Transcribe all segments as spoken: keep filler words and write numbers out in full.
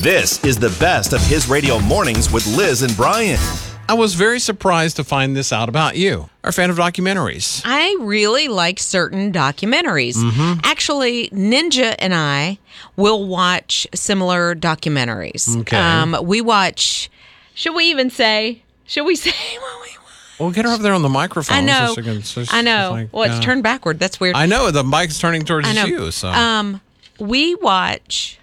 This is the best of His Radio Mornings with Liz and Brian. I was very surprised to find this out about you. Are a fan of documentaries. I really like certain documentaries. Mm-hmm. Actually, Ninja and I will watch similar documentaries. Okay. Um, we watch, should we even say, should we say what we watch? Well, get her up there on the microphone. I know. So she can, so I know. like, well, it's uh, turned backward. That's weird. I know. The mic's turning towards I know. you. So. Um, we watch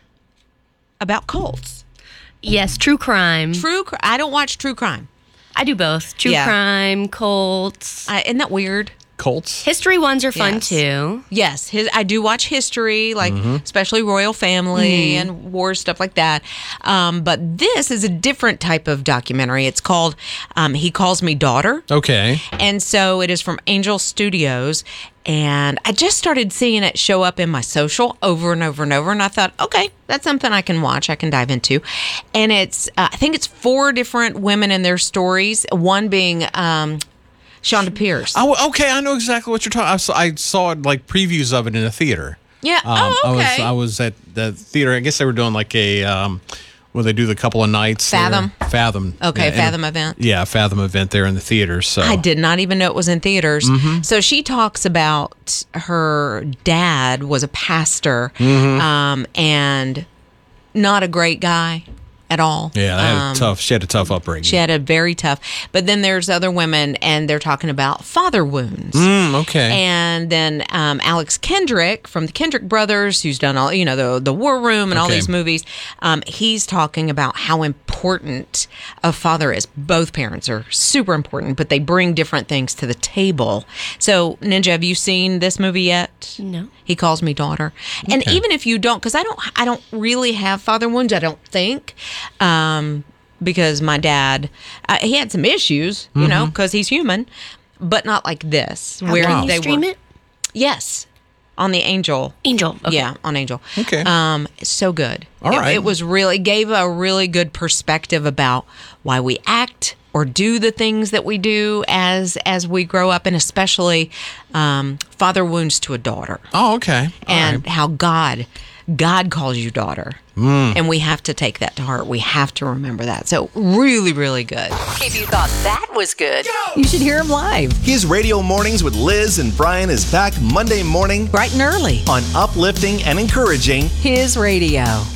about cults. Yes, true crime. True. Cr- I don't watch true crime. I do both. True Yeah. crime, cults. Uh, isn't that weird? Cults? History ones are fun Yes. too. Yes, his, I do watch history, like Mm-hmm. especially royal family and war stuff like that. Um, but this is a different type of documentary. It's called um, He Calls Me Daughter. Okay. And so it is from Angel Studios. And I just started seeing it show up in my social over and over and over. And I thought, okay, that's something I can watch, I can dive into. And it's, uh, I think it's four different women and their stories, one being um, Shonda Pierce. Oh, okay. I know exactly what you're talking. I saw, I saw like previews of it in a theater. Yeah. Um, oh, okay. I was I was at the theater. I guess they were doing like a um, where they do the couple of nights. there. Fathom. Fathom. Okay, Yeah, and- Fathom event. Yeah, Fathom event there in the theater. So I did not even know it was in theaters. Mm-hmm. So she talks about her dad was a pastor Mm-hmm. um, and not a great guy at all. Yeah, they had Um, a tough. She had a tough upbringing. She had a very tough. But then there's other women, and they're talking about father wounds. Mm, okay. And then um, Alex Kendrick from the Kendrick Brothers, who's done all, you know, the the War Room and all Okay. these movies, um, he's talking about how important a father is. Both parents are super important, but they bring different things to the table. So, Ninja, have you seen this movie yet? No. He Calls Me Daughter. And Okay. even if you don't, because I don't, I don't really have father wounds. I don't think. Um, because my dad, uh, he had some issues, you know, because he's human, but not like this. How where can you they stream were, it? Yes, on the Angel. Angel. Okay. Yeah, on Angel. Okay. Um, so good. All It- right. It, was really gave a really good perspective about why we act or do the things that we do as as we grow up, and especially um, father wounds to a daughter, oh, okay. All and right. how God God calls you daughter. Mm. And we have to take that to heart. We have to remember that. So really, really good. If you thought that was good, you should hear him live. His Radio Mornings with Liz and Brian is back Monday morning Bright and early. on Uplifting and Encouraging His radio.